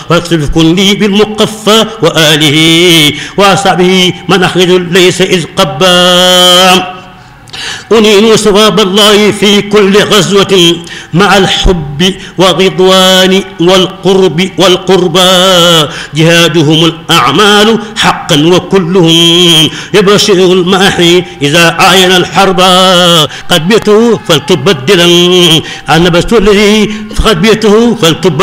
واكسب لي بالمقفى وآله وأصحابه من أخذ ليس إذ قبا. أنين ثواب الله في كل غزوة مع الحب والرضوان والقرب والقربى، جهادهم الأعمال حقا وكلهم يبشر الماحي إذا عاين الحرب. قد بيته فلتبدلا عن نبست الذي قد بيته فلتبدلا